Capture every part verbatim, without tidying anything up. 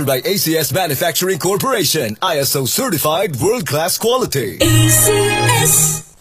By A C S Manufacturing Corporation, I S O certified world-class quality. A C S.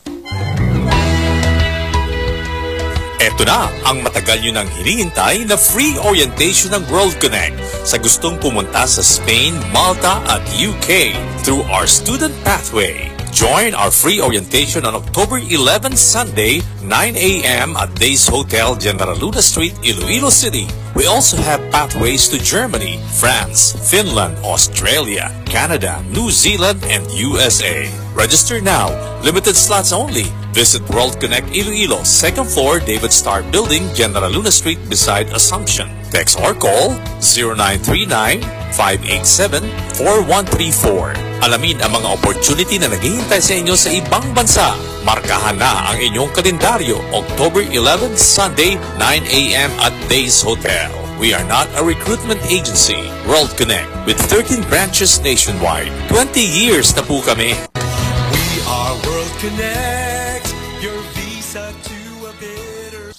Ito na ang matagal nyo nang hinihintay na free orientation ng World Connect sa gustong pumunta sa Spain, Malta at U K through our student pathway. Join our free orientation on October eleventh, Sunday, nine a m at Days Hotel, General Luna Street, Iloilo City. We also have pathways to Germany, France, Finland, Australia, Canada, New Zealand, and U S A. Register now. Limited slots only. Visit World Connect Iloilo, second floor, David Starr Building, General Luna Street, beside Assumption. Text or call zero nine three nine, five eight seven, four one three four. Alamin ang mga opportunity na naghihintay sa inyo sa ibang bansa. Markahan na ang inyong kalendaryo, October eleventh, Sunday, nine a m at Days Hotel. We are not a recruitment agency. World Connect, with thirteen branches nationwide. twenty years na po kami. We are World Connect, your visa to a better...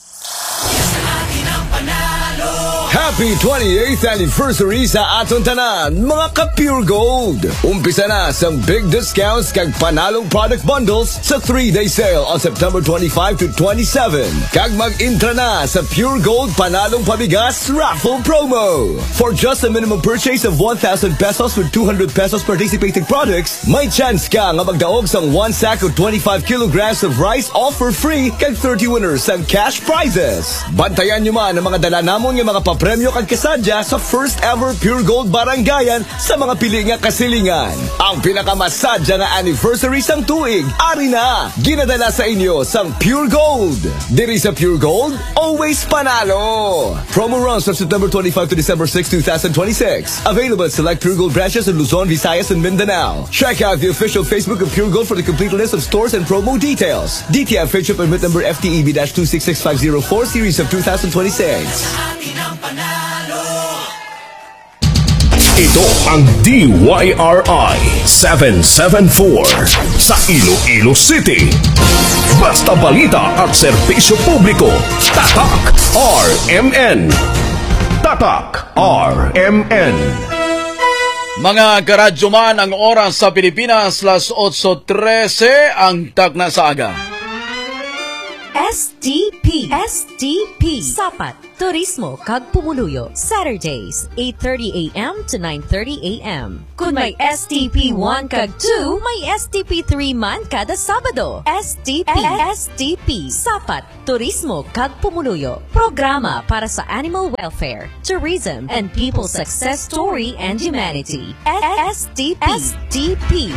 Happy twenty-eighth anniversary sa aton tanan, mga ka-Pure Gold! Umpisa na sa big discounts kag panalong product bundles sa three-day sale on September twenty-fifth to twenty-seventh. Kag mag-intra na sa Pure Gold Panalong Pabigas Raffle Promo. For just a minimum purchase of one thousand pesos with two hundred pesos participating products, may chance ka nga magdaog sang one sack of twenty-five kilograms of rice, all for free, kag thirty winners sang cash prizes. Bantayan nyo man ang mga dala namon nga mga papremyo kag kasadya sa first ever Pure Gold Barangayan sa mga pili nga kasilingan. Ang pinakamasadya nga anniversary sang tuig, ari na, ginadala sa inyo sang Pure Gold. Diri sa Pure Gold, always panalo. Promo runs from September twenty-fifth to December sixth, twenty twenty-six. Available at select Pure Gold branches in Luzon, Visayas, and Mindanao. Check out the official Facebook of Pure Gold for the complete list of stores and promo details. D T F Friendship Permit number F T E B two six six five zero four series of two thousand twenty-six. Ito ang D Y R I seven seven four sa Iloilo City. Basta balita at serbisyo publiko. Tatak R M N. Tatak R M N. Mga karadyo man, ang oras sa Pilipinas, las eight thirteen ang tagna sa aga. S T P S T P Sapat Turismo kag Pumuluyo Saturdays eight thirty a m to nine thirty a m Kung may S T P one kag two, may S T P three man kada Sabado. S T P S T P Sapat Turismo kag Pumuluyo, programa para sa animal welfare, tourism, and people success story and humanity. S T P S T P.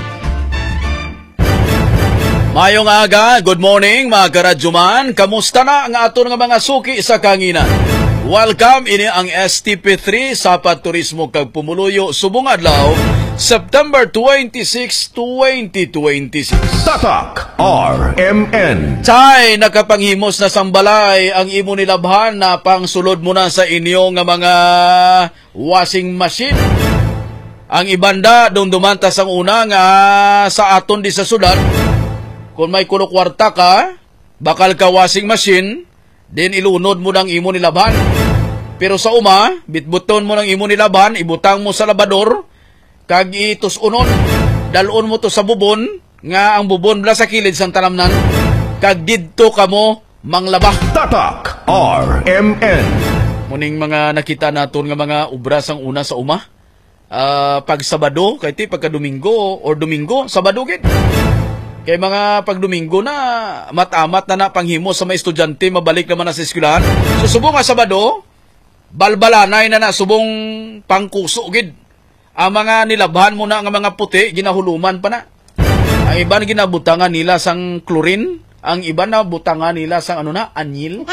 Mayong aga, good morning mga karadyoman. Kamusta na ang aton nga mga suki sa kanginan? Welcome ini ang S T P three Sapat Turismo kag Pumuluyo subong adlaw, September twenty-sixth, twenty twenty-six. Tatak R M N. Tay, nakapanghimos na sambalay ang imo nilabhan na pangsulod mo na sa inyo nga mga washing machine. Ang ibanda dong dumantas ang una nga sa aton di sa sudan. Kung may kuno kwarta ka, bakal ka washing machine, then ilunod mo ng imo nilabhan. Pero sa uma, bitbuton mo ng imo nilabhan, ibutang mo sa labador, kag itusunon, dalon mo to sa bubon, nga ang bubon bla sa kilid sang talamnan, kag didto ka mo manglaba. Tatak R M N. Muning mga nakita naton nga mga ubra sang una sa uma, uh, pag Sabado, kay ti pagka Domingo, or Domingo, Sabado gid. Kaya mga pagdomingo na matamat na na panghimo sa mga estudyante, mabalik naman na sa eskwelahan. So subong nga Sabado, balbalanay na na subong pangkuso gid. Ang mga nilabhan mo na ang mga puti, ginahuluman pa na. Ang iba na ginabutangan nila sang chlorine, ang iba na butangan nila sang ano na, anyil.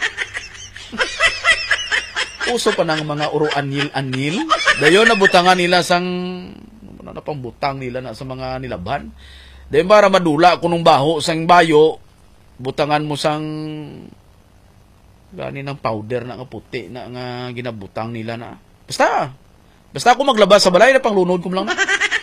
Uso pa ng mga uro anyil-anyil. Dayon na butangan nila sang, ano na pang butang nila na sa mga nilabhan. Dahil para madula kunong baho sang bayo, butangan mo sang gani ng powder na nga puti na nga ginabutang nila na. Basta, basta ako maglabas sa balay na panglunod ko lang na.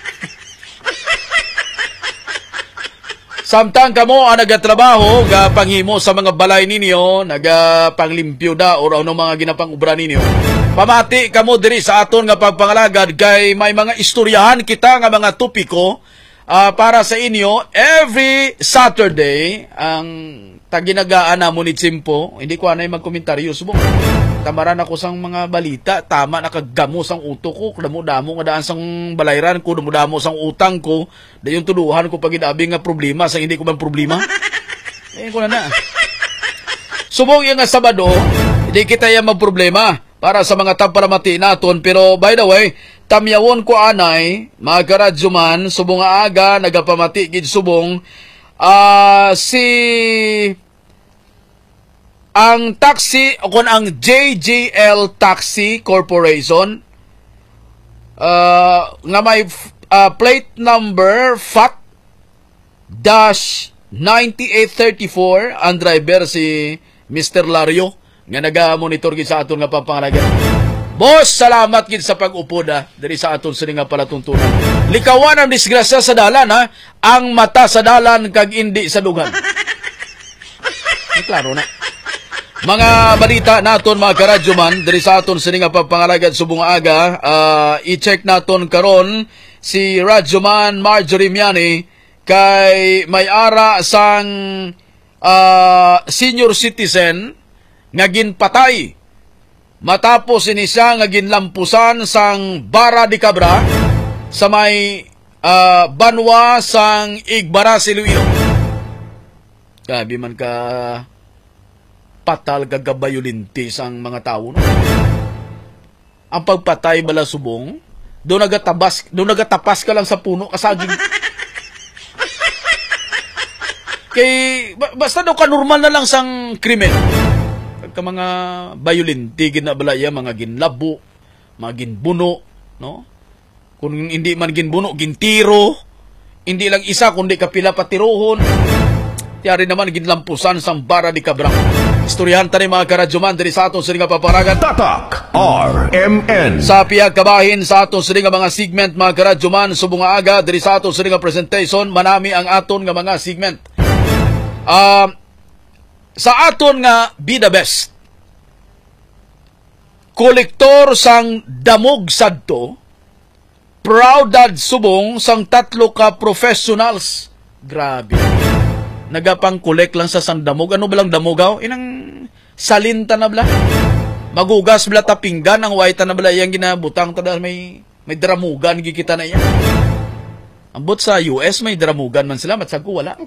Samtang kamo ang nagatrabaho, gapanghimo sa mga balay ninyo, nagapanglimpyo da o ano mga ginapang-ubra ninyo, Pamati kamo diri sa aton nga pagpangalagad kay may mga istoryahan kita nga mga topiko uh, para sa inyo every Saturday. Ang taginagaan na mo ni Chimpo, hindi ko anay magkomentaryo. Subong, tamaran ako sang mga balita, tama nakagamo sang uto ko, damo-damo nga daan sang balayran ko, damo-damo sang utang ko, dayon tuluhan ko pag inabi nga problema sang hindi ko man problema. Eh ko na na. Subong yung nga Sabado, hindi kita yan magproblema para sa mga tamparamati naton. Pero by the way, tamyawon ko anay, mga karadyo man, subong nga aga, nagapamati gid subong, uh, si ang taxi, o kung ang J J L Taxi Corporation, uh, nga may uh, plate number F A T dash ninety-eight thirty-four, ang driver si Mister Lario, nga naga-monitor gid sa aton nga papangalaga. Boss, salamat gid sa pag-upo da diri sa aton sini nga palatuntunan. Likawan ang disgrasya sa dalan, ha? Ang mata sa dalan kag indi sa dugan. Ay, klaro na. Mga balita naton mga karadyo man diri sa aton sini nga papangalaga subong aga, uh, i-check naton karon si Radyoman Marjorie Miani kay may-ara sang uh, senior citizen nga ginpatay matapos ini siya nga ginlampusan sang Bara de Cabra sa may uh, banwa sang Igbara, Iloilo. Kabi man ka patal gagabayulintis ang mga tao, no? Ang pagpatay bala subong, doon nagatabas, doon nagatapas ka lang sa puno kasaging. Kay basta daw ka normal na lang sang krimen. Pagka mga bayulinti ginabalaya, mga ginlabo, mga ginbuno, no? Kung hindi man ginbuno, gintiro, hindi lang isa kundi kapila patirohon. Tiyari naman ginlampusan sang Bara de Cabra. Istoryahan tani mga karadyoman diri sa aton sini nga paparagan. Tatak R M N. Sa piyag kabahin sa aton sini nga mga segment mga karadyoman subong nga aga diri sa aton sini nga presentation manami ang aton nga mga segment. Uh, sa aton nga Be The Best. Kolektor sang damog sadto, proud dad subong sang tatlo ka professionals. Grabe. Nagapang collect lang sa sang damog. Ano ba lang damogaw? Inang salinta na bala. Magugas bala tapinggan ang white na bala yang ginabutang tada may may dramugan gikita na yan. Ambot sa U S may dramugan man sila, matsag ko wala.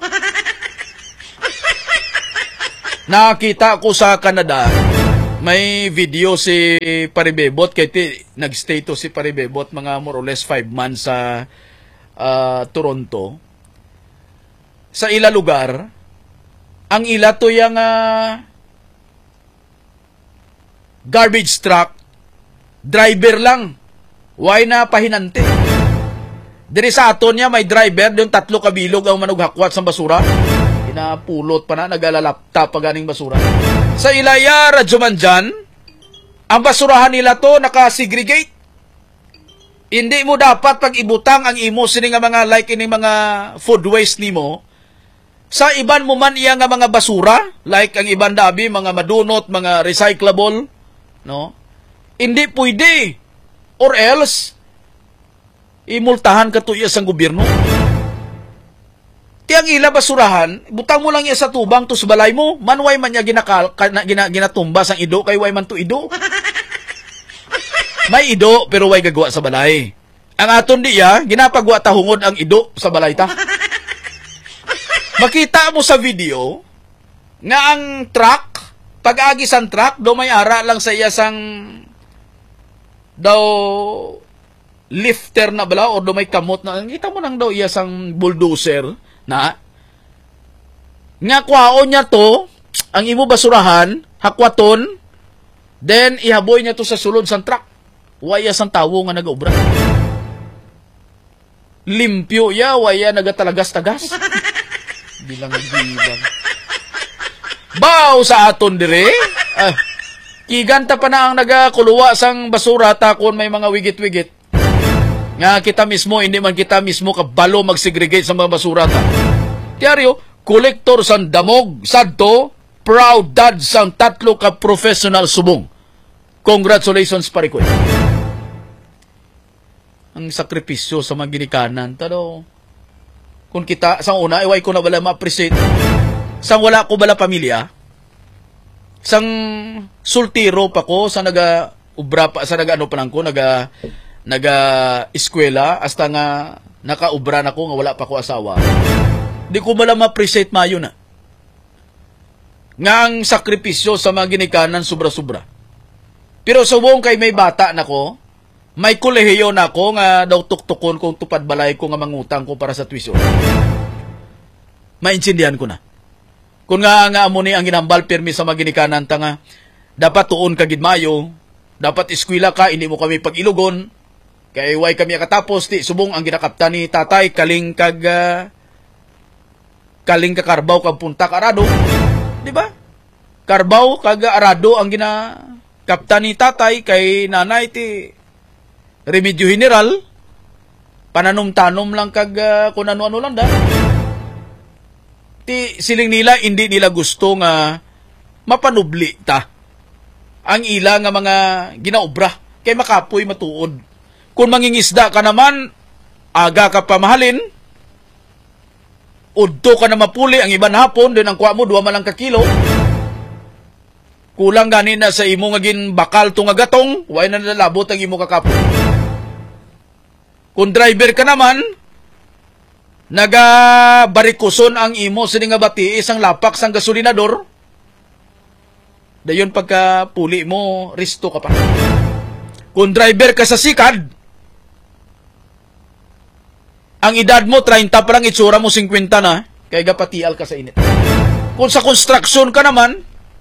Nakita ko sa Canada, may video si Paribebot, kaya nag-status si Paribebot mga more or less five months sa uh, Toronto. Sa ila lugar, ang ila to yung uh, garbage truck, driver lang. Why na pahinante? Diri sa aton niya, may driver, yung tatlo kabilog ang manughakwat sa basura. Inapulot pa na, nagalalapta pa ganing basura. Sa ilaya, radyoman dyan, ang basurahan nila to nakasegregate. Hindi mo dapat pag ibutang ang imo sini nga mga like ini mga food waste nimo sa iban mo man iya nga mga basura, like ang iban dabi mga madunot, mga recyclable, no? Hindi pwede. Or else imultahan ka to iya sang gobyerno. Tiyang ila basurahan, butang mo lang iya sa tubang to sa balay mo, manway man niya ginakal, gina, ginatumba sang ido, kay way man to ido. May ido, pero way gagawa sa balay. Ang aton diya, ginapagwa tahungod ang ido sa balay ta. Makita mo sa video, nga ang truck, pag-agis ang truck, do may ara lang sa iya sang daw lifter na bala, o do may kamot na, kita mo nang daw iya sang bulldozer, na, nga kwaon niya to, ang imo basurahan, hakwaton, then ihaboy niya to sa sulod sang truck. Waya sang tawo nga nag-obra. Limpyo ya, waya nagatalagas-tagas. Bilang bilang. Baw sa aton dire. Ah, kiganta pa na ang nagakuluwa sang basura takon may mga wigit-wigit. Nga kita mismo, hindi man kita mismo kabalo mag-segregate sa mga basura ta. Tiyaryo, kolektor sang damog, sadto, proud dad sang tatlo ka professional subong. Congratulations pare ko. Ang sakripisyo sa mga ginikanan. Tado, kung kita, sang una, iway ko na bala ma-appreciate. Sang wala ko bala pamilya, sang sultiro pa ko, sa naga, ubra pa, sa naga, ano pa lang ko, naga, naga, eskwela, hasta nga, nakaubra na ko, nga wala pa ko asawa. Di ko bala ma-appreciate mayo na. Nga ang sakripisyo sa mga ginikanan, sobra-sobra. Pero sa buong kay may bata na ko, may kolehiyo na ako nga daw tuktukon kung tupad balay ko nga mangutang ko para sa tuition. Maintindihan ko na. Kung nga nga amo ni ang ginambal pirmi sa maginikanan ta nga, dapat tuon ka gidmayo, dapat eskwela ka, hindi mo kami pag-ilugon, kay way kami katapos, ti subong ang ginakapta ni tatay, kaling kag, uh, kaling kakarbaw kag punta karado. Di ba? Karbaw kag arado ang ginakapta ni tatay, kay nanay ti remedyo general, pananom-tanom lang kag uh, kung ano-ano lang da. Ti siling nila, hindi nila gusto nga mapanubli ta ang ila nga mga ginaobra, kay makapoy matuod. Kung mangingisda ka naman, aga ka pamahalin, udto ka na mapuli, ang iban hapon, din ang kuha mo, duwa malang ka kilo. Kulang gani na sa imo nga gin bakal to nga gatong, way na nalabot ang imo kakapon. Kung driver ka naman, naga-barikuson ang imo sa nga bati, isang lapak sang gasolinador, dayon pagka puli mo, risto ka pa. Kung driver ka sa sikad, ang edad mo, thirty pa lang, itsura mo, fifty na, kaya gapatial ka sa init. Kung sa construction ka naman,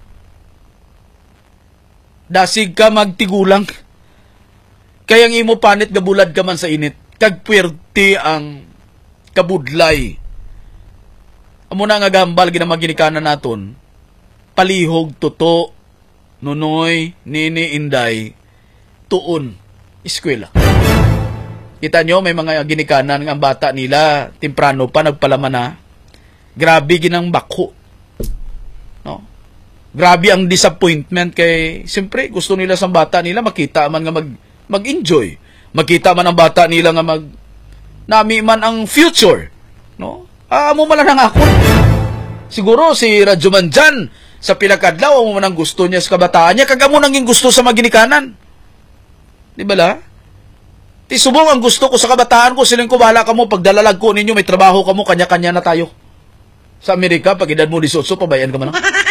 dasig ka magtigulang, kaya ang imo panit gabulad ka man sa init, kag puwerte ang kabudlay. Amo na nga gambal ginamaginikanan naton, palihog tuto, nunoy, nini, inday, tuon, eskwela. Kita nyo, may mga ginikanan ng bata nila, temprano pa, nagpalaman na, grabe ginang bako. No? Grabe ang disappointment kay, siyempre, gusto nila sa bata nila, makita man nga mag, mag-enjoy. Makita man ang bata nila nga mag, nami man ang future. No? Ah, mo man lang ako. Siguro, si Radyo man dyan, sa pinakadlaw, mo man ang gusto niya sa kabataan niya, kagamo nang yung gusto sa mga ginikanan. Di ba la? Ti subong ang gusto ko sa kabataan ko, siling ko, bahala ka mo, pagdalalag ko ninyo, may trabaho ka mo, kanya-kanya na tayo. Sa Amerika, pag edad mo eighteen, pabayan ka man.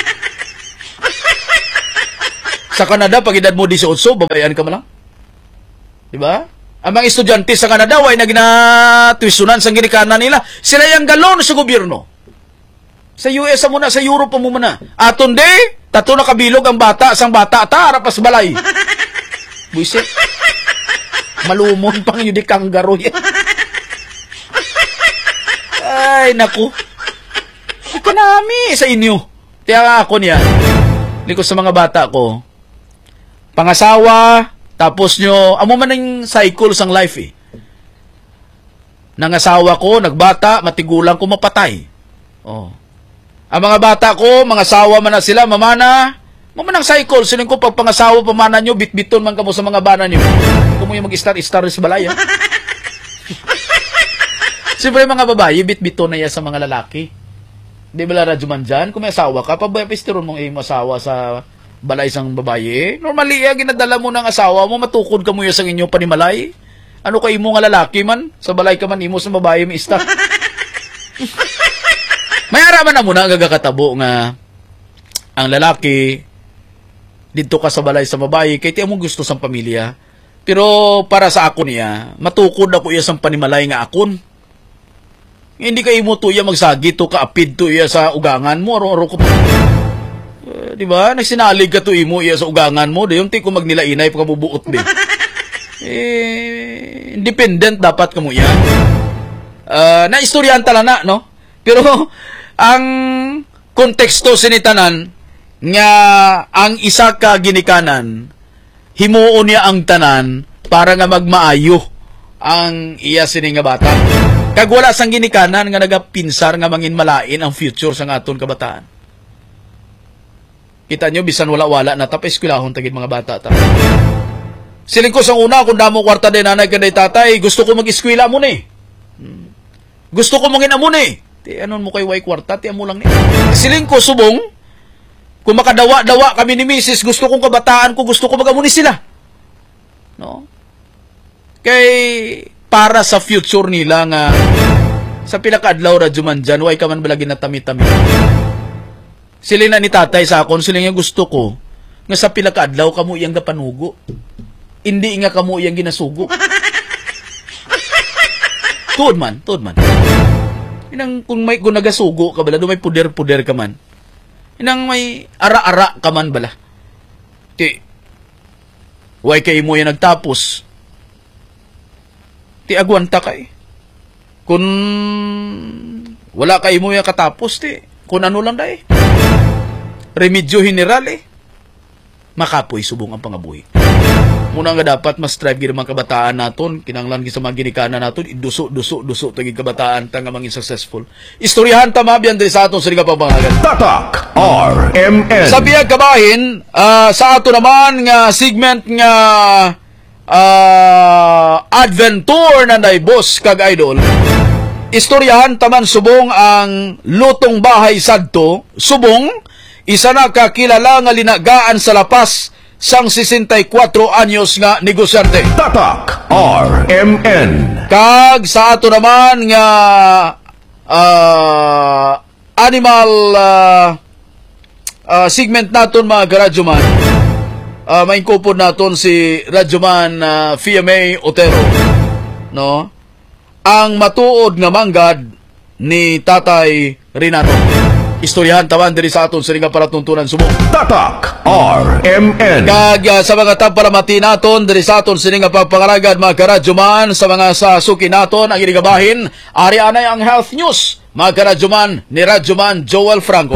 Sa Canada, pag edad mo eighteen, babayan ka man lang. Diba? Ang mga estudyante sa Canada, ay na ginatwisyonan sa ginikanan nila. Sila yung galon sa gobyerno. Sa U S muna, sa Europe mo muna. Aton de, tato na kabilog ang bata, sang bata, ta, harapas balay. Buisit. Malumon pang yun di kanggaro yan. Ay, naku. Ikanami sa inyo. Kaya ako niya, hindi ko sa mga bata ko, pangasawa, tapos nyo, amo man yung cycle sang life eh. Nangasawa ko, nagbata, matigulang ko mapatay. Oh. Ang mga bata ko, mga asawa man na sila, mamana, mamanang cycle, siling ko, pag pangasawa pamana nyo, bitbiton man kamo sa mga bana nyo. Kung mo yung mag-star-star sa balaya. Siyempre mga babae, bitbiton na yan sa mga lalaki. Di ba la radyo man dyan? Kung may asawa ka, pabayapistiron mong iyong asawa sa balay sang babae. Normally, eh, ginadala mo ng asawa mo, matukod ka mo yung sang inyong panimalay. Ano ka imo nga lalaki man? Sa balay ka man, imo sa babae, may ista. May araman na muna, gagakatabo nga, ang lalaki, dito ka sa balay sa babae, kaya tiyan mo gusto sa pamilya. Pero para sa ako niya, matukod ako iya sang panimalay nga akon. Hindi ka imo to iya magsagi to kaapid to iya sa ugangan mo, aro-aro ko. Uh, di ba? Nagsinalig ka to imo iya sa ugangan mo, dayon ti ko magnilainay pagkabubuot din. Eh, independent dapat kamo iya. Uh, na istoryan tala na, no? Pero ang konteksto sinitanan nga ang isa ka ginikanan himuon niya ang tanan para nga magmaayo ang iya sini nga bata. Kag wala sang ginikanan nga nagapinsar nga mangin malain ang future sa aton kabataan. Kita nyo, bisan wala-wala na tapos eskwelahon tagid mga bata ta. Siling ko sa una, kung damo kwarta din nanay kanday tatay, gusto ko mag-eskwela mo ni. Hmm. Gusto ko mangin amo ni. Ti anon mo kay way kwarta, ti amo lang ni. Siling ko subong, kung makadawa-dawa kami ni misis, gusto kong kabataan ko, gusto ko mag-amo ni sila. No? Kay para sa future nila nga sa pinakaadlaw ra juman dyan, way ka man balagi na tami-tami. Sila na ni tatay sa akon, sila nga gusto ko nga sa pinakaadlaw kamo iyang gapanugo. Hindi nga kamo iyang ginasugo. Tuod man, tuod man. Inang kung may kung nagasugo ka bala, do may puder-puder ka man. Inang may ara-ara ka man bala. Ti way kay mo yan nagtapos. Ti agwanta kay. Kung wala kay mo yan katapos, ti kung ano lang dai. Remedyo general eh. Makapoy subong ang pangabuhi. Muna nga dapat mas strive gid mga kabataan naton, kinanglan gid sa mga ginikanan naton, iduso duso duso tagig kabataan ta nga mangin successful. Istoryahan ta mabyan diri sa aton sa pambangagan. Tatak R M N. Sa biyag kabahin, uh, sa ato naman nga segment nga uh, adventure na nay boss kag idol. Istoryahan taman subong ang lutong bahay sadto, subong isa na kakilala nga linagaan sa lapas sang sesenta y cuatro anyos nga negosyante. Tatak R M N. Kag sa ato naman nga uh, animal uh, uh, segment naton mga karadyoman, uh, may kupod naton si Radyoman uh, Fia May Otero, no? Ang matuod nga manggad ni Tatay Renato. Istoryahan taman diri sa aton sa nga palatuntunan subong. Tatak R M N. Kag uh, sa mga tampalamati naton diri sa aton sa nga pagpangaragad mga karadyoman, sa mga sasuki naton ang inigabahin, ari anay ang health news mga karadyoman ni Radyoman Joel Franco.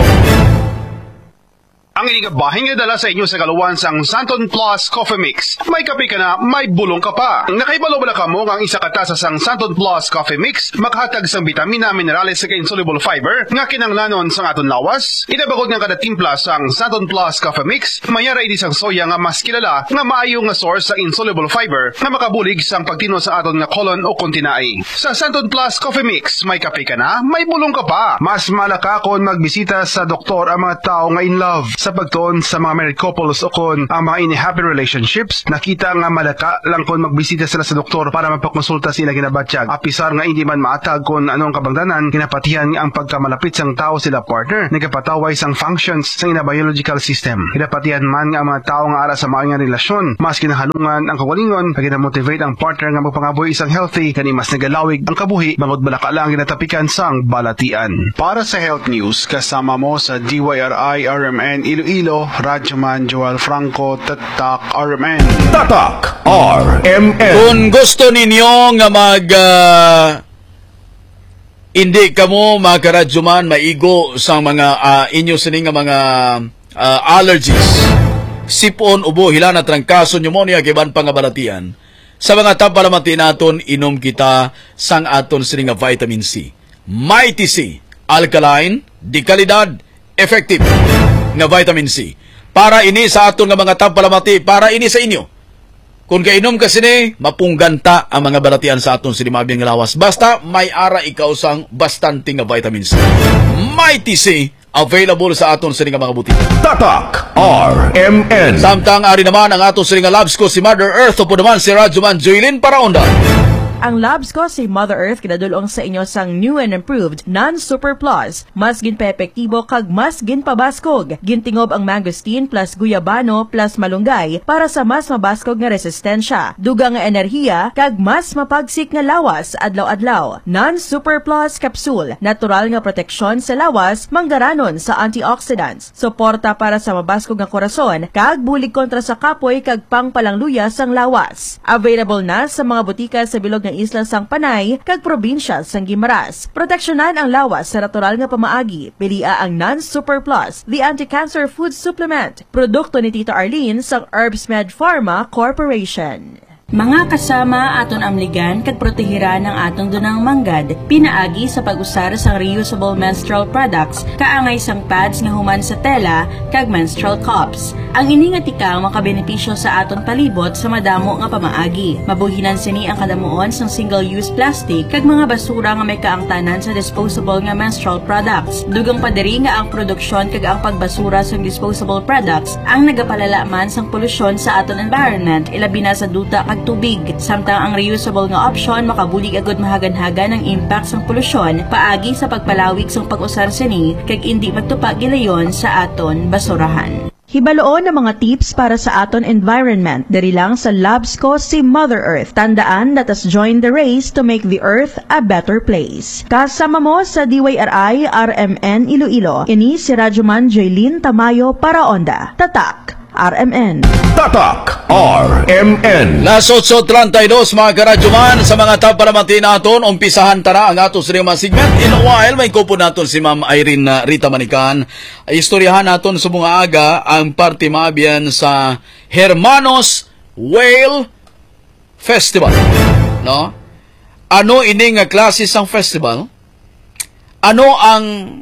Ang inigabahin nga dala sa inyo sa kaluwan sang Santon Plus Coffee Mix. May kape ka na, may bulong ka pa. Nakaibalo bala ka mo ang isa katasa sang Santon Plus Coffee Mix, maghatag sang vitamina, minerales sa insoluble fiber, nga kinanglanon sang aton lawas. Inabagod nga kada timpla sang Santon Plus Coffee Mix, mayara idi sang soya nga mas kilala, nga maayo nga source sa insoluble fiber, nga makabulig sang pagtino sa aton nga colon o kontinai. Sa Santon Plus Coffee Mix, may kape ka na, may bulong ka pa. Mas malaka kon magbisita sa doktor ang mga tao nga in love. Sa pagtuon sa mga married couples o kon ang mga in-happy relationships, nakita nga malaka lang kon magbisita sila sa doktor para mapakonsulta sila ginabatyag. Apisar nga hindi man maatag kon anong kabangdanan, kinapatihan ang pagkamalapit sang tao sila partner, nagapataway sang functions sa ina biological system. Kinapatihan man nga ang mga tao nga ara sa mga relasyon, mas kinahalungan ang kawalingon, kag motivate ang partner nga magpangabuhi isang healthy, kani mas nagalawig ang kabuhi, bangod balaka lang ginatapikan sang balatian. Para sa health news, kasama mo sa D Y R I R M N Iloilo, Radyoman Joel Franco, Tatak R M N. Tatak R M N. Kung gusto ninyo nga mag uh, hindi kamo mga karadyoman maigo sa mga uh, inyo sining nga mga uh, allergies, sipon, ubo, hilana, trangkaso, pneumonia, kiban pangabalatian, sa mga tapalamati naton inom kita sang aton sining nga vitamin C. Mighty C, alkaline, di kalidad, effective nga vitamin C. Para ini sa aton nga mga tampalamati, para ini sa inyo. Kung kainom ka sini, mapungganta ang mga balatian sa aton sinimabing lawas. Basta may ara ikaw sang bastante nga vitamin C. Mighty C, available sa aton sini nga mga butika. Tatak R M N. Samtang ari naman ang aton sini nga labs ko si Mother Earth, o po naman si Radyoman Joylin Paraonda. Ang labs ko si Mother Earth kinadulong sa inyo sang new and improved non-super plus. Mas ginpa-epektibo kag mas ginpabaskog. Gintingob ang mangosteen plus guyabano plus malunggay para sa mas mabaskog nga resistensya. Dugang nga enerhiya kag mas mapagsik nga lawas adlaw-adlaw. Non-super plus capsule. Natural nga proteksyon sa lawas, manggaranon sa antioxidants. Suporta para sa mabaskog nga korason kag bulig kontra sa kapoy kag pangpalangluya sang lawas. Available na sa mga butika sa bilog ng isla sang Panay kag probinsya sang Guimaras. Proteksyonan ang lawas sa natural nga pamaagi. Pilia ang Non-Super Plus, the anti-cancer food supplement. Produkto ni Tita Arlene sang Herbs Med Pharma Corporation. Mga kasama aton amligan kag protehiran ng atong dunang manggad pinaagi sa pag-usar sa reusable menstrual products kaangay sang pads nga human sa tela kag menstrual cups. Ang ini nga tikang makabenepisyo sa aton palibot sa madamo nga pamaagi. Mabuhinan sini ang kadamuon sang single-use plastic kag mga basura nga may kaangtanan sa disposable nga menstrual products. Dugang padiri nga ang produksyon kag ang pagbasura sang disposable products ang nagapalala man sang polusyon sa aton environment ilabi na sa duta kag tubig. Samtang ang reusable nga option makabulig agud mahagan-hagan ang impact sang polusyon paagi sa pagpalawig sang pag-usar sini kag indi magtupa gilayon sa aton basurahan. Hibaloon ng mga tips para sa aton environment diri lang sa Labsco si Mother Earth. Tandaan, let us join the race to make the earth a better place. Kasama mo sa D Y R I R M N Iloilo. Ini si Radyoman Jaylin Tamayo para Onda. Tatak R M N. Tatak R M N. Las eight thirty-two mga karadyoman sa mga tapalamati naton umpisahan tara ang ato sa mga segment. In a while may kupo naton si Ma'am Irene Rita Manican. Istoryahan naton sa mga aga ang parte mabiyan sa Hermanos Whale Festival. No? Ano ini nga klase sang festival? Ano ang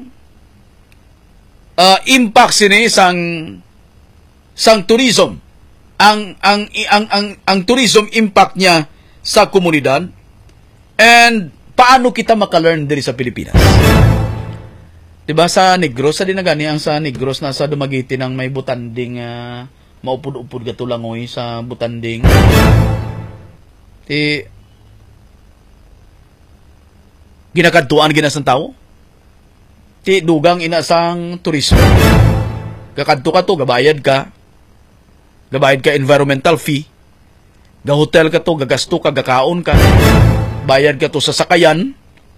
uh, impact sini sang sang tourism, ang ang ang ang ang tourism impact niya sa komunidad, and paano kita maka-learn diri sa Pilipinas. Diba sa Negros, sa dinagani ang sa Negros nasa Dumaguete ng may butanding uh, maupod-upod gatulangoy sa butanding. Ti ginakadtuan ginasang tao. Ti dugang inasang turismo. Kakadto ka to, gabayad ka. Gabayad ka environmental fee. Ga-hotel ka to, gagasto ka, gakaon ka. Bayad ka to sa sakayan.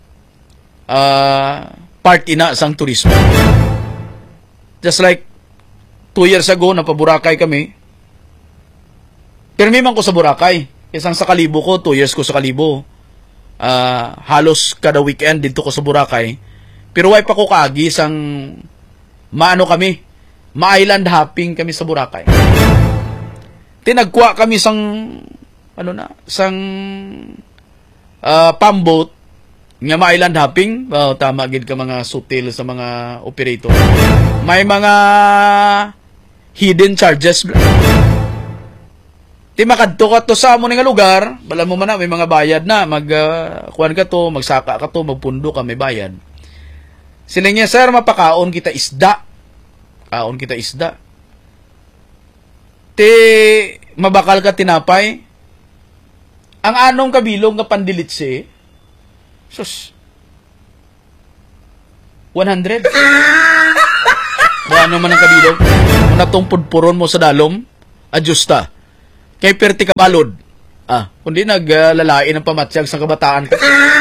Uh, part ina sang turismo. Just like two years ago, napaburakay kami. Pirmi man ko sa Boracay. Isang sa Kalibo ko, two years ko sa Kalibo. Uh, halos kada weekend dito ko sa Boracay. Pero way pa ko kaagi sang maano kami. Ma-island hopping kami sa Boracay. Tinagkuha kami sang ano na, sang uh, pamboat nga ma-island hopping. Oh, tama gid ka mga sutil sa mga operator. May mga hidden charges. Ti makadto ka to sa amo nga lugar, bala mo man na may mga bayad na, mag uh, kuan ka to, magsaka ka to, magpundo ka may bayad. Sila niya, sir, mapakaon kita isda. Kaon kita isda. Te mabakal ka tinapay. Ang anong kabilong nga pandilitse, sus, one hundred. Ano man ang kabilong? Kung natong pudpuron mo sa dalom, adjusta. Kay perti ka balod. Ah, kundi naglalain ng pamatsyag sa kabataan ka.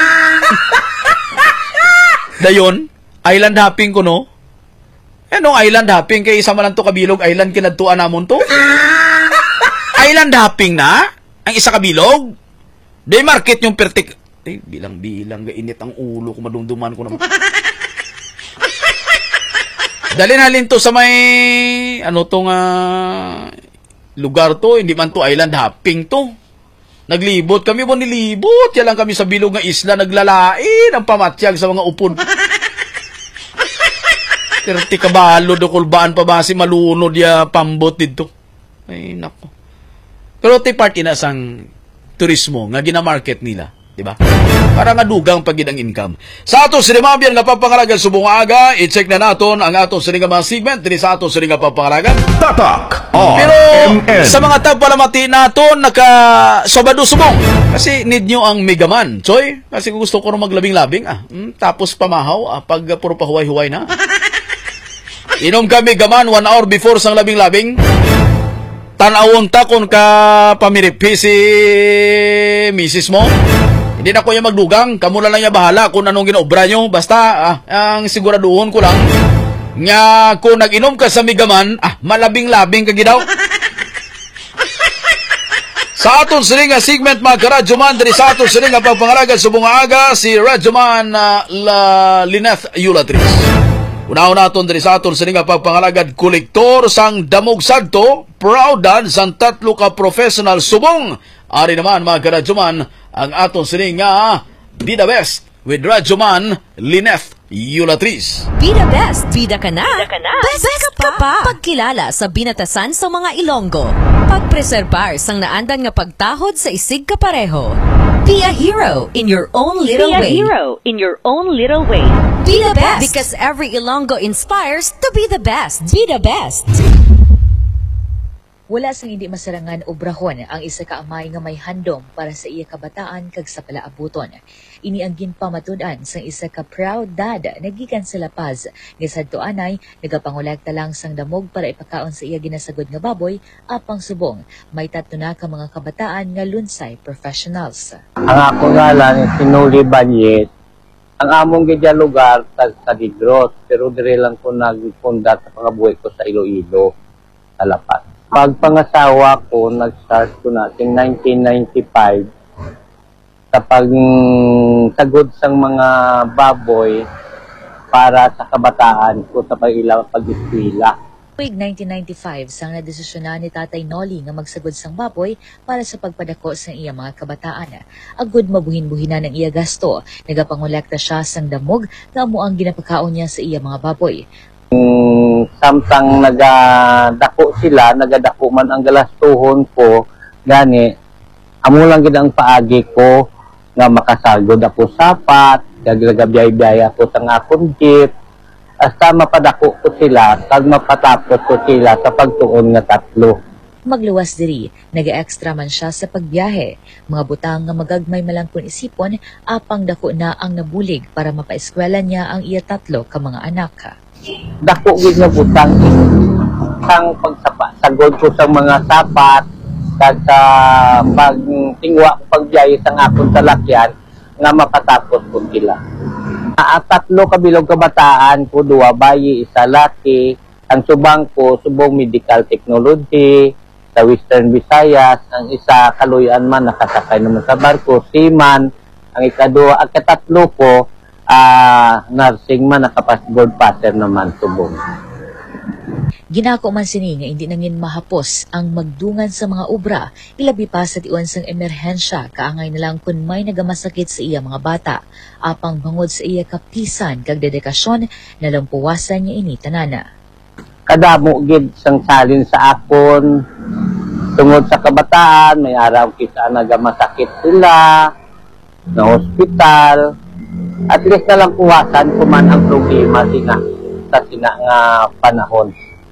Dayon, island hopping ko no? Ano island hopping? Kaya isa man lang to kabilog island kinadtuan namon to? Island hopping na? Ang isa kabilog? Day market yung pertik. Eh, bilang-bilang gainit ang ulo ko, madumduman ko naman. Dalhin halin to sa may ano tong uh, lugar to, hindi man to island hopping to. Naglibot kami, bon nilibot. Yan lang kami sa bilog ng isla, naglalain ang pamatsyag sa mga upon. Perti kabalo do kulbaan pa ba si malunod ya pambot dito. Ay nako. Pero ti part ina sang turismo nga gina-market nila, di ba? Para nga dugang pagid ang income. Sa ato sinimabyan nga papangalagan subong aga, i-check na naton ang ato sininga mga segment diri sa ato sininga papangalagan. Tatak R Pero M N. sa mga tagpalamati naton naka Sabado subong kasi need nyo ang Megaman. Choy, kasi gusto ko ro maglabing-labing ah. Hmm, tapos pamahaw ah, pag puro pahuway-huway na. Inom kami gaman one hour before sang labing-labing. Tanawon ta kung ka pamiripi si misis mo. Hindi na ko yung magdugang. Kamu na lang niya bahala kung anong ginaobra nyo. Basta, ah, ang siguraduhon ko lang. Nga, kung nag-inom ka sa migaman, ah, malabing-labing ka gidaw. Sa aton sininga segment mga karadyoman, dari sa aton sininga pagpangalagan sa bunga aga, si Radyoman uh, La Lineth Yulatris. Unaw naton diri sa aton sininga pagpangalagad kolektor sang damog sadto, proudan sang tatlo ka professional subong Ari naman mga karadyoman ang aton sining nga Be The Best with Radyoman Lineth Yulatris. Be the best. Bida ka na. Bida ka na. Best, best ka pa. Pagkilala sa binatasan sa mga Ilonggo. Pagpreserbar sang naandan nga pagtahod sa isig kapareho. Be a hero in your own little Be a way. hero in your own little way. Be the best. Because every Ilonggo inspires to be the best. Be the best. Wala sang hindi masarangan obrahon ang isa ka amay nga may handom para sa iya kabataan kag sa palaabuton. Ini ang ginpamatud-an sang isa ka proud dad nagikan sa La Paz. Nga sadto anay nagapangolekta lang sang damog para ipakaon sa iya ginasagod nga baboy apang subong. May tatlo na ka mga kabataan nga lunsay professionals. Ang ako ngalan Sinuli Banyet. Ang among gidya lugar sa Cadigrot, pero dire lang ko nagpunda sa pangabuhi ko sa Iloilo, sa La Paz. Pagpangasawa ko, nag-start ko natin nineteen ninety-five sa pagsagod sang mga baboy para sa kabataan ko sa pag-ilang pag-eskwela. Tuig nineteen ninety-five, sang nadesisyonan ni Tatay Noli nga magsagod sang baboy para sa pagpadako sa iya mga kabataan. Agud mabuhin-buhinan ang iya gasto, nagapangolekta siya sang damog nga amo ang ginapakaon niya sa iya mga baboy. Um, samtang nagadako sila, nagadako man ang galastuhon ko, gani, amo lang gid ang paagi ko nga makasagod ako sapat, gagagabiyay-biyay ako sa akong jeep, hasta mapadako ko sila, kag mapatapos ko sila sa pagtuon nga tatlo. Magluwas diri, naga-extra man siya sa pagbiyahe. Mga butang nga magagmay malangkon isipon, apang dako na ang nabulig para mapaeskwela niya ang iya tatlo ka mga anak. Dako gid nga butang sang pagsapa sagod ko sa mga sapat kag sa pagtingwa pagbiyahe sang akong salakyan nga mapatapos ko sila. At tatlo ka bilog kabataan ko, duwa bayi, isa laki. Ang subang ko subong medical technology sa Western Visayas, ang isa kaluyan man nakasakay naman sa barko, seaman. Ang ikaduha, ang katatlo ko Uh, nursing man, nakapasboard passer naman subong. Ginako man sini nga hindi nangin mahapos ang magdungan sa mga obra, ilabi pa sa tiwan sang emerhensya, kaangay na lang kung may nagamasakit sa iya mga bata. Apang bangod sa iya kapisan kag dedikasyon, nalampuwasan niya ini tanana. Kadamo gid sang salin sa akon, tungod sa kabataan, may araw kita nagamasakit sila, na hospital, at least na lang puwasan kuman ang problema sina sa sina nga panahon.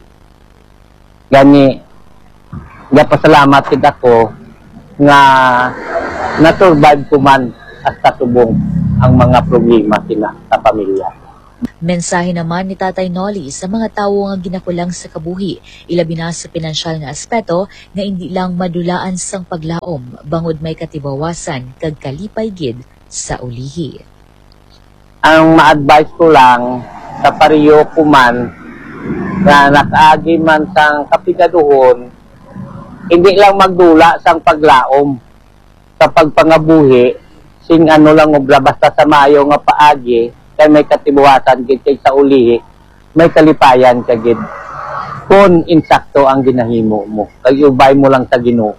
Gani, nga pasalamat kita ko nga naturvive kuman hasta subong ang mga problema sina sa pamilya. Mensahe naman ni Tatay Noli sa mga tawo nga ginakulang sa kabuhi, ilabi na sa pinansyal nga aspeto nga hindi lang madulaan sang paglaom, bangod may katibawasan kag kalipay gid sa ulihi. Ang ma-advise ko lang sa pariyo kuman na nakaagi man sang kapigaduhon, hindi lang magdula sang paglaom sa pagpangabuhi, sing ano lang obra basta sa mayo nga paagi, kay may katibuhasan gid kay sa ulihi, may kalipayan ka gid. Kung insakto ang ginahimo mo, kay ubay mo lang sa Ginoo.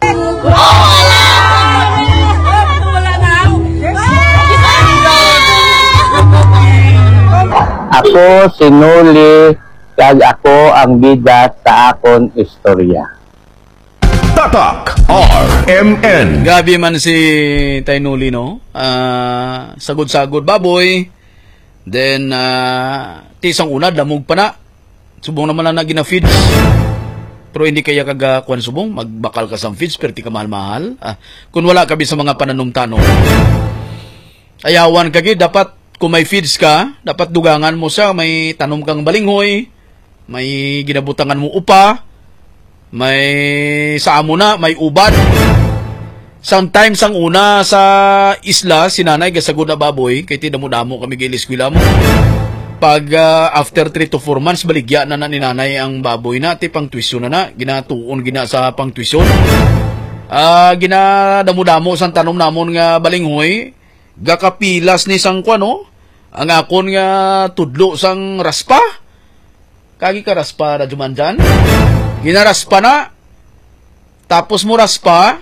Ako sinuli, kag ako ang bida sa akon istorya. Tatak R M N. Gabi man si Tainuli, no? Uh, sagod-sagod baboy. Then, uh, tisang una, damog pa na. Subong naman na gina-feeds. Pero hindi kaya kaga kuwan subong, magbakal ka sa feeds, pero di ka mahal-mahal. Uh, kung wala ka sa mga pananong-tanong, ayawan kagi, dapat kung may feeds ka, dapat dugangan mo siya, may tanom kang balinghoy, may ginabutangan mo upa, may saamo na, may ubad. Sometimes ang una sa isla, si nanay gasagod na baboy, kay tinamo-damo kami giliskwila mo. Pag uh, after three to four months, baligya na na ni nanay ang baboy na, ti pang tuisyon na na, ginatuon gina sa pang tuisyon. Uh, ginadamo-damo sa tanom namon nga balinghoy, gakapilas ni sang kwa, no? Ang akon nga tudlo sang raspa. Kagi ka raspa na juman dyan. Ginaraspa na. Tapos mo raspa.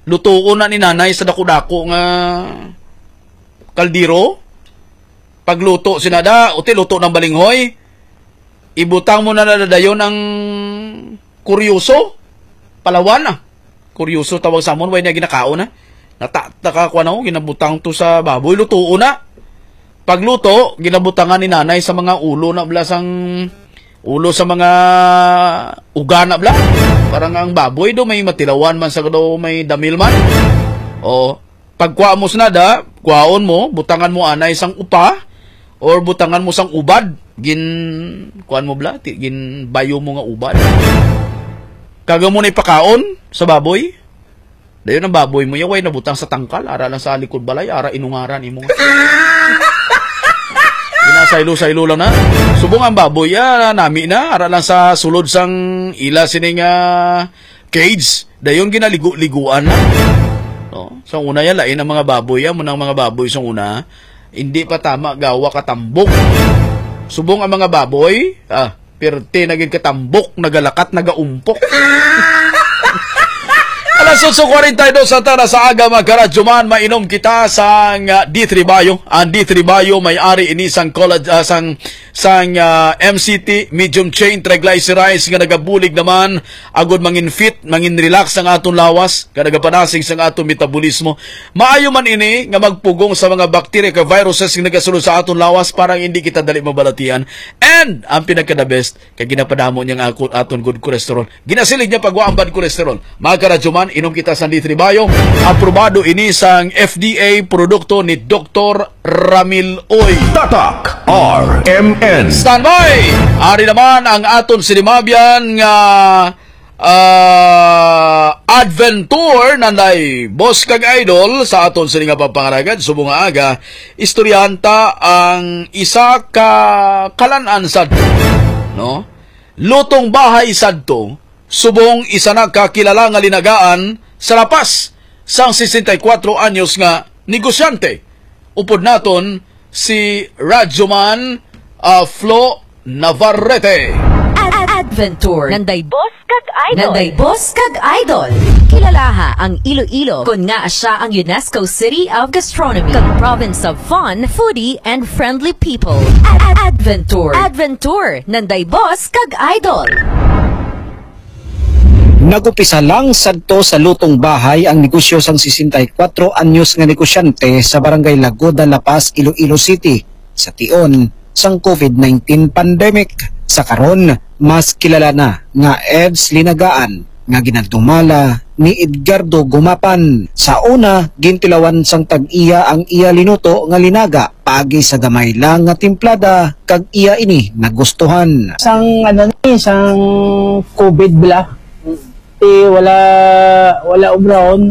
lutuon na ni nanay sa dako-dako nga kaldero. Pagluto sinada, uti luto ng balinghoy. Ibutang mo na nadadayon ang kuryoso. Palawan na. Kuryoso tawag sa amon, way na ginakaon na. Natatakakuan ako, ginabutang to sa baboy, lutuon na. Pagluto, ginabutangan ni nanay sa mga ulo na blasang ulo sa mga uga na bla. Parang ang baboy do may matilawan man sa do may damil man. O, pagkuha mo sinada, kuhaon mo, butangan mo anay sang upa, or butangan mo sang ubad, gin kuan mo bla, gin bayo mo nga ubad. Kaga mo na ipakaon sa baboy. Dayon ang baboy mo yaway nabutang sa tangkal, ara lang sa likod balay, ara inungaran imo. Ginasaylo-saylo lang na. Subong ang baboy ya nami na, ara lang sa sulod sang ila sining uh, cage. Dayon ginaligo-liguan na. No, sa una yan lain ang mga baboy ya, munang mga baboy sa una. Hindi pa tama gawa katambok. Subong ang mga baboy, ah, perti naging katambok, nagalakat, nagaumpok. Alas eight forty-two sa tara sa aga magkaradyoman, mainom kita sang uh, D three Bayo. Ang D three Bayo may-ari ini sang college uh, sang sang uh, M C T medium chain triglycerides nga nagabulig naman agud mangin fit, mangin relax ang aton lawas, nga nagapanasig sang aton metabolismo. Maayo man ini nga magpugong sa mga bacteria ka viruses nga nagasulod sa aton lawas para hindi kita dali mabalatian. And ang pinaka the best kay ginapadamo niya ang aton good cholesterol. Ginasilig niya pagwa ang bad cholesterol. Magkaradyoman, inom kita sa D three Bayo. Aprobado ini sang F D A produkto ni Doctor Ramil Oy. Tatak R M N. Standby! Ari naman ang aton sinimabyan nga uh, adventure nanday boss kag idol sa aton sini nga papangaragad subong nga aga istoryanta ang isa ka kalanan sad, no? Lutong bahay sadto subong isa na kakilala nga linagaan sa lapas sang sixty-four anyos nga negosyante. Upod naton si Radyoman uh, Flo Navarrete. Adventure nanday Boss kag idol. nanday boss kag idol. Kilalaha ang Iloilo kun nga siya ang UNESCO City of Gastronomy, kag province of fun, foodie, and friendly people. Adventure Adventure nanday boss kag idol. Nagupisa lang sadto sa lutong bahay ang negosyo sang sixty-four anyos nga negosyante sa Barangay Lagoda, La Paz, Iloilo City sa tion sang COVID nineteen pandemic. Sa karon, mas kilala na nga Eds Linagaan nga ginadumala ni Edgardo Gumapan. Sa una, gintilawan sang tag-iya ang iya linuto nga linaga pagi sa gamay lang nga timplada kag iya ini nagustuhan. Sang ano ni, sang COVID bla. Ti wala wala obraon